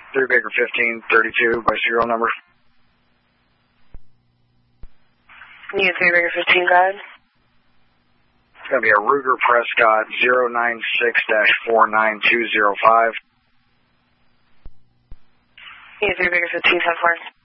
3 Baker 1532 by serial number. Need 3 Baker 15 guide. It's going to be a Ruger Prescott 096-49205. Need 3 Baker 15 10 4.